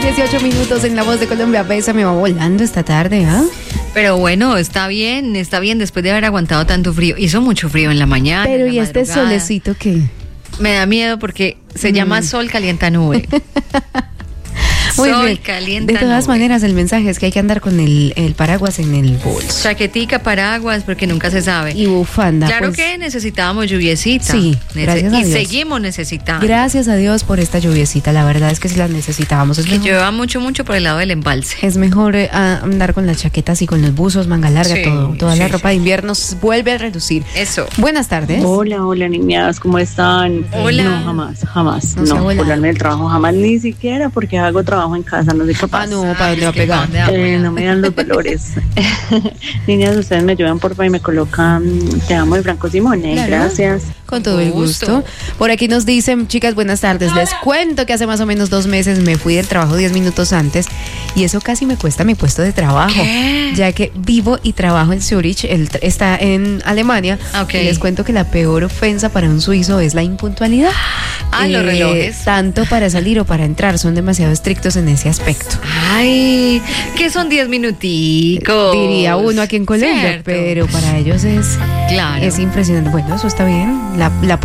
18 en La Voz de Colombia. Besa, me va volando esta tarde, ¿ah? Pero bueno, está bien después de haber aguantado tanto frío. Hizo mucho frío en la mañana. Pero ¿y este solecito qué? Me da miedo porque se llama sol calienta nube. Muy sol bien. calienta De todas nube. maneras, el mensaje es que hay que andar con el paraguas en el bolso. Chaquetica, paraguas, porque nunca se sabe. Y bufanda. Claro pues, que necesitábamos lluviecita. Sí, gracias a y Dios. seguimos necesitando. Gracias a Dios por esta lluviecita. La verdad es que sí la necesitábamos. Es Que mejor, llueva mucho por el lado del embalse. es mejor andar con las chaquetas y con los buzos, manga larga, Sí, toda la sí, ropa de invierno vuelve a reducir. Eso. Buenas tardes. Hola, niñas, ¿cómo están? Hola. No, jamás. No sea volada. Volarme del trabajo jamás, ni siquiera porque hago trabajo en casa, no soy capaz. No, ¿para dónde va a pegar? No me dan los valores. Niñas, ustedes me ayudan porfa y me colocan Te amo de Franco Simone. Claro. Gracias. Con todo el gusto. Por aquí nos dicen, chicas, buenas tardes. Les cuento que hace más o menos 2 meses me fui del trabajo 10 minutos antes y eso casi me cuesta mi puesto de trabajo. ¿Qué? Ya que vivo y trabajo en Zurich, está en Alemania. Ok. Y les cuento que la peor ofensa para un suizo es la impuntualidad. Los relojes. Tanto para salir o para entrar, son demasiado estrictos en ese aspecto. Ay, que son 10 minuticos. Diría uno aquí en Colombia, Cierto. pero para ellos es Claro. impresionante. Bueno, eso está bien. La